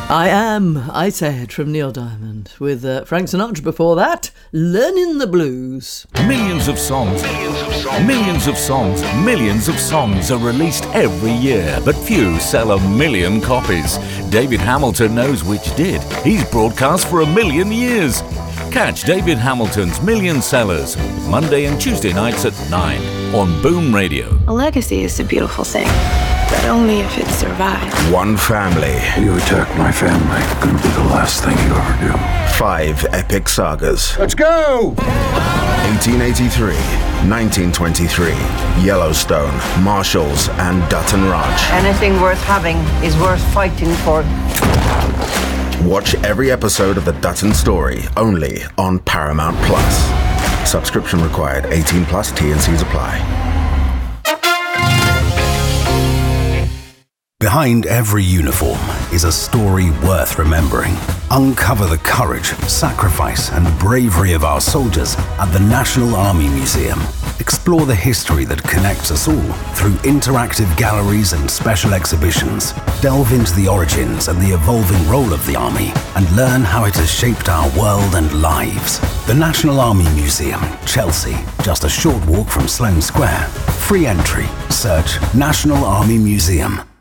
I Am, I Said from Neil Diamond, with Frank Sinatra before that, Learning the Blues. Millions of songs are released every year, but few sell 1 million copies. David Hamilton knows which did. He's broadcast for 1 million years. Catch David Hamilton's Million Sellers, Monday and Tuesday nights at 9 on Boom Radio. A legacy is a beautiful thing, but only if it survives. One family. You attack my family, gonna be the last thing you ever do. 5 epic sagas. Let's go! 1883, 1923, Yellowstone, Marshalls, and Dutton Ranch. Anything worth having is worth fighting for. Watch every episode of The Dutton Story, only on Paramount Plus. Subscription required, 18 plus, T&Cs apply. Behind every uniform is a story worth remembering. Uncover the courage, sacrifice, and bravery of our soldiers at the National Army Museum. Explore the history that connects us all through interactive galleries and special exhibitions. Delve into the origins and the evolving role of the Army and learn how it has shaped our world and lives. The National Army Museum, Chelsea, just a short walk from Sloane Square. Free entry. Search National Army Museum.